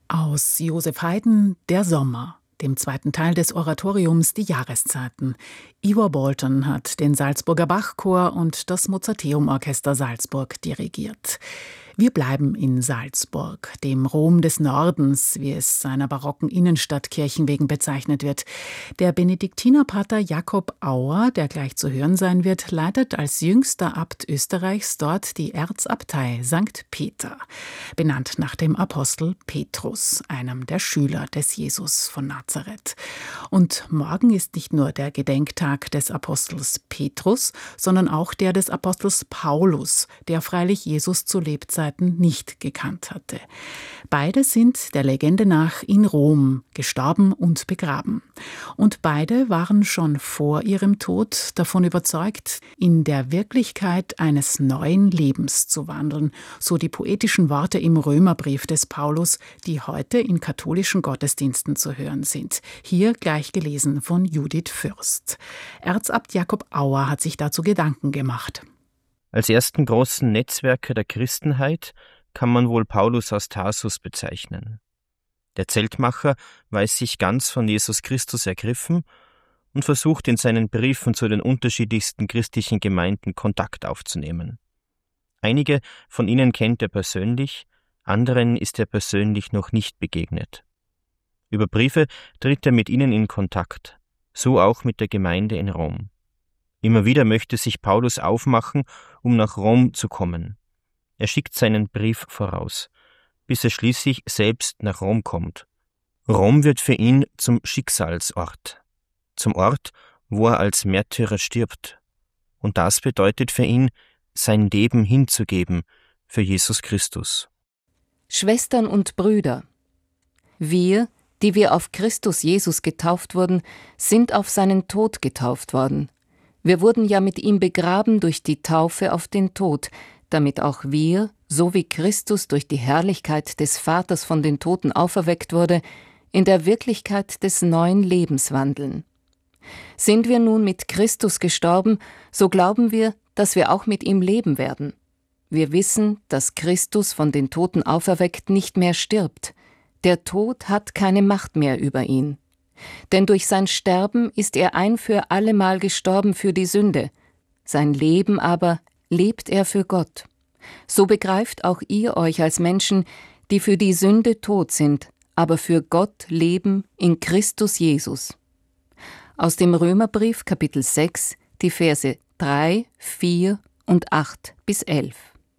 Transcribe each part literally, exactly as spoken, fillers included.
Aus Josef Haydn Der Sommer, dem zweiten Teil des Oratoriums Die Jahreszeiten. Ivor Bolton hat den Salzburger Bachchor und das Mozarteum-Orchester Salzburg dirigiert. Wir bleiben in Salzburg, dem Rom des Nordens, wie es seiner barocken Innenstadtkirchen wegen bezeichnet wird. Der Benediktinerpater Jakob Auer, der gleich zu hören sein wird, leitet als jüngster Abt Österreichs dort die Erzabtei Sankt Peter, benannt nach dem Apostel Petrus, einem der Schüler des Jesus von Nazareth. Und morgen ist nicht nur der Gedenktag des Apostels Petrus, sondern auch der des Apostels Paulus, der freilich Jesus zu Lebzeiten nicht gekannt hatte. Beide sind der Legende nach in Rom gestorben und begraben. Und beide waren schon vor ihrem Tod davon überzeugt, in der Wirklichkeit eines neuen Lebens zu wandeln, so die poetischen Worte im Römerbrief des Paulus, die heute in katholischen Gottesdiensten zu hören sind. Hier gleich gelesen von Judith Fürst. Erzabt Jakob Auer hat sich dazu Gedanken gemacht. Als ersten großen Netzwerker der Christenheit kann man wohl Paulus aus Tarsus bezeichnen. Der Zeltmacher weiß sich ganz von Jesus Christus ergriffen und versucht in seinen Briefen zu den unterschiedlichsten christlichen Gemeinden Kontakt aufzunehmen. Einige von ihnen kennt er persönlich, anderen ist er persönlich noch nicht begegnet. Über Briefe tritt er mit ihnen in Kontakt, so auch mit der Gemeinde in Rom. Immer wieder möchte sich Paulus aufmachen, um nach Rom zu kommen. Er schickt seinen Brief voraus, bis er schließlich selbst nach Rom kommt. Rom wird für ihn zum Schicksalsort, zum Ort, wo er als Märtyrer stirbt. Und das bedeutet für ihn, sein Leben hinzugeben für Jesus Christus. Schwestern und Brüder, wir, die wir auf Christus Jesus getauft wurden, sind auf seinen Tod getauft worden. Wir wurden ja mit ihm begraben durch die Taufe auf den Tod, damit auch wir, so wie Christus durch die Herrlichkeit des Vaters von den Toten auferweckt wurde, in der Wirklichkeit des neuen Lebens wandeln. Sind wir nun mit Christus gestorben, so glauben wir, dass wir auch mit ihm leben werden. Wir wissen, dass Christus von den Toten auferweckt nicht mehr stirbt. Der Tod hat keine Macht mehr über ihn. Denn durch sein Sterben ist er ein für allemal gestorben für die Sünde. Sein Leben aber lebt er für Gott. So begreift auch ihr euch als Menschen, die für die Sünde tot sind, aber für Gott leben in Christus Jesus. Aus dem Römerbrief Kapitel sechs, die Verse drei, vier und acht bis elf.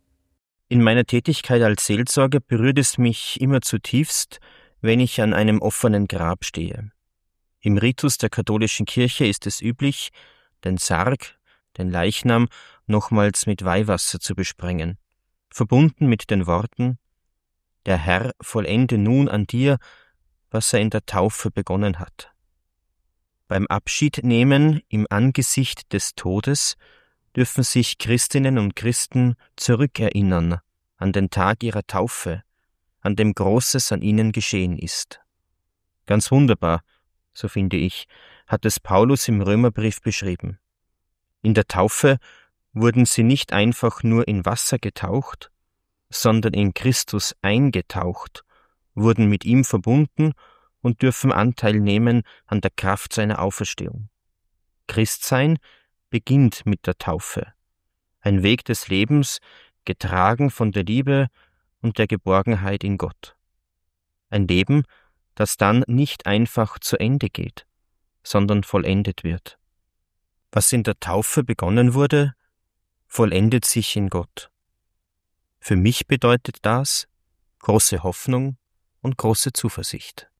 In meiner Tätigkeit als Seelsorger berührt es mich immer zutiefst, wenn ich an einem offenen Grab stehe. Im Ritus der katholischen Kirche ist es üblich, den Sarg, den Leichnam, nochmals mit Weihwasser zu besprengen, verbunden mit den Worten: Der Herr vollende nun an dir, was er in der Taufe begonnen hat. Beim Abschiednehmen im Angesicht des Todes dürfen sich Christinnen und Christen zurückerinnern an den Tag ihrer Taufe, an dem Großes an ihnen geschehen ist. Ganz wunderbar, so finde ich, hat es Paulus im Römerbrief beschrieben. In der Taufe wurden sie nicht einfach nur in Wasser getaucht, sondern in Christus eingetaucht, wurden mit ihm verbunden und dürfen Anteil nehmen an der Kraft seiner Auferstehung. Christsein beginnt mit der Taufe, ein Weg des Lebens, getragen von der Liebe und der Geborgenheit in Gott. Ein Leben, das dann nicht einfach zu Ende geht, sondern vollendet wird. Was in der Taufe begonnen wurde, vollendet sich in Gott. Für mich bedeutet das große Hoffnung und große Zuversicht.